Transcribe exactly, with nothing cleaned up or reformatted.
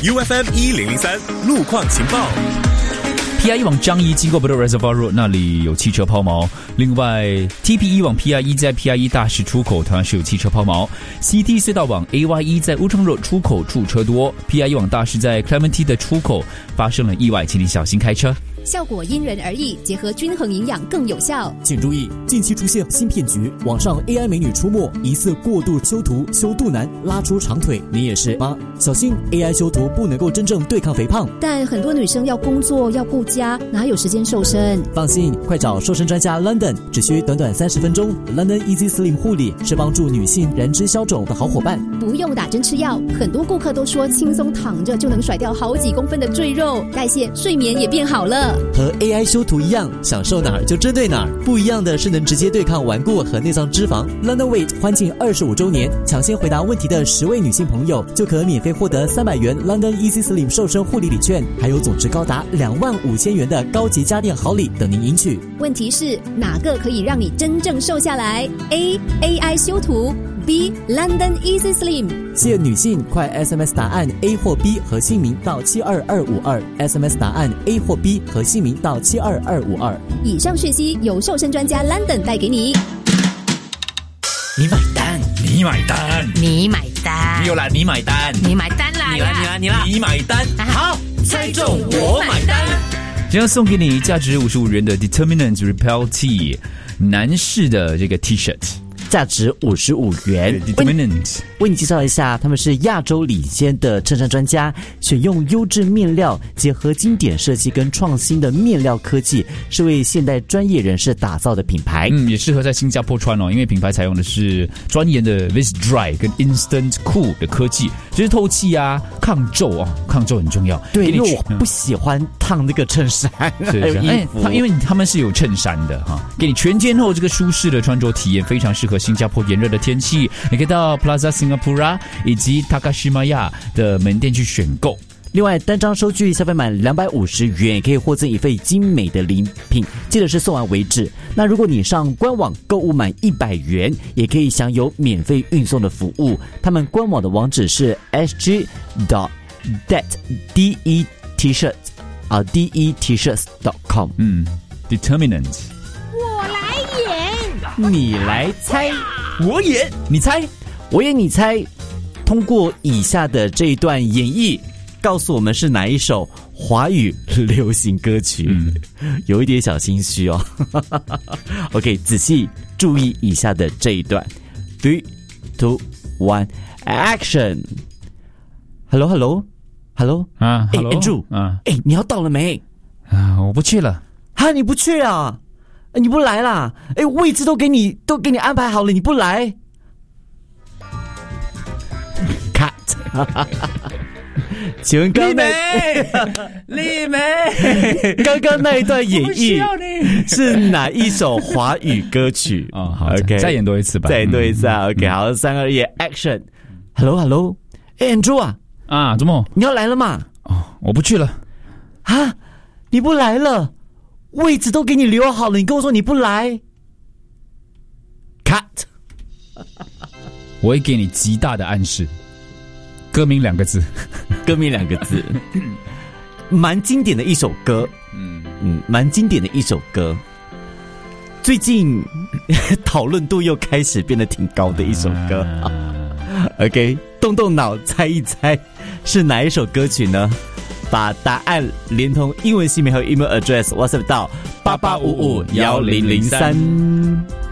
U F M 一零零三路况情报。 P I 一往樟宜经过 Bedok Reservoir Road 那里有汽车抛锚，另外 T P 一往 P I 一在 P I 一大石出口同样是有汽车抛锚， C T 隧道往 A Y 一在乌城 Road 出口处车多， P I 一往大石在 Clementi 的出口发生了意外，请你小心开车。 效果因人而异，结合均衡营养更有效。 请注意，近期出现新骗局，网上 A I 美女出没，疑似过度修图，修肚腩，拉出长腿，你也是吗？小心 A I 修图不能够真正对抗肥胖。 但很多女生要工作要顾家，哪有时间瘦身？ 放心，快找瘦身专家 London， 只需短短三十分钟。London Easy Slim 护理是帮助女性燃脂消肿的好伙伴， 不用打针吃药。很多顾客都说轻松躺着就能甩掉好几公分的赘肉，代谢睡眠也变好了。 和 A I 修图一样，享受哪儿就针对哪儿。不一样的是能直接对抗顽固和内脏脂肪。London Weight 欢庆二十五周年，抢先回答问题的十位女性朋友就可免费获得三百元 London Easy Slim 瘦身护理礼券，还有总值高达两万五千元的高级家电好礼等您赢取。 问题是哪个可以让你真正瘦下来？ A. A I 修图， B. London Easy Slim。 谢女性快 S M S 答案 A 或 B 和姓名到七二二五二， S M S 答案 A 或 B 和姓名到七二二五二。 以上讯息由瘦身专家 London 带给你。 你买单，你买单， 你买单， 没有啦，你买单， 你买单啦， 你来，你来，你来，你买单。 好， 猜中我买单。今天送给你价值五十五元的 Determinant Repel Tee 男士的这个 T-shirt。 价值五十五元。 Determinant 为你介绍一下，他们是亚洲领先的衬衫专家，选用优质面料，结合经典设计跟创新的面料科技，是为现代专业人士打造的品牌。 嗯，也适合在新加坡穿哦，因为品牌采用的是专研的 Vis Dry 跟 Instant Cool 的科技，就是透气啊、抗皱啊，抗皱很重要。 对，因为我不喜欢烫那个衬衫， 是还有衣服， 哎、因为他们是有衬衫的哈，给你全天候这个舒适的穿着体验，非常适合新加坡炎热的天气。你可以到 Plaza Singapura 以及 Takashimaya 的门店去选购。 另外，单张收据消费满两百五十元，也可以获赠一份精美的礼品，记得是送完为止。那如果你上官网购物满一百元，也可以享有免费运送的服务。他们官网的网址是 s g dot det d e t shirts 啊 d e t shirts dot com。 嗯 ，Determinant， 我来演， 你来猜， 我演，你猜， 我演，你猜。通过以下的这一段演绎，告诉我们是哪一首华语流行歌曲。嗯，有一点小心虚哦。OK， 仔细注意以下的这一段。Three, two, one, action. Hello, hello, hello. 啊 ，哎 ，Andrew， 啊，哎，你要到了没？ 啊，我不去了。 哈，你不去啊？你不来啦？哎，位置都给你都给你安排好了，你不来 ？Cut。请问刚刚丽梅， 刚刚那一段演绎是哪一首华语歌曲？ 哦，好 ，OK， 再演多一次吧， 再演多一次啊 ，OK， 好，三二一 ，Action！Hello Hello， 哎 ，Andrew 啊， 啊，怎么？ 你要来了吗？ 哦，我不去了。 啊，你不来了？位置都给你留好了，你跟我说你不来 ，Cut！ 我会给你极大的暗示。歌名两个字， 歌名两个字，蛮经典的一首歌，嗯嗯，蛮经典的一首歌。最近讨论度又开始变得挺高的一首歌。啊、OK， 动动脑猜一猜是哪一首歌曲呢？把答案连同英文姓名和 email address WhatsApp 到八八五五一零零三。